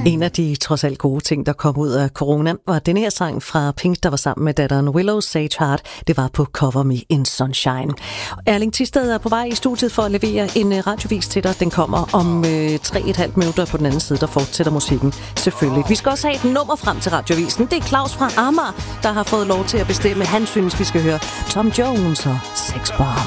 En af de trods alt gode ting, der kom ud af corona, var denne her sang fra Pink, der var sammen med datteren Willow Sage Hart. Det var på Cover Me in Sunshine. Erling Thisted er på vej i studiet for at levere en radiovis til dig. Den kommer om 3,5 minutter på den anden side, der fortsætter musikken selvfølgelig. Vi skal også have et nummer frem til radiovisen. Det er Claus fra Amager, der har fået lov til at bestemme. Han synes, vi skal høre Tom Jones og Sex Bomb.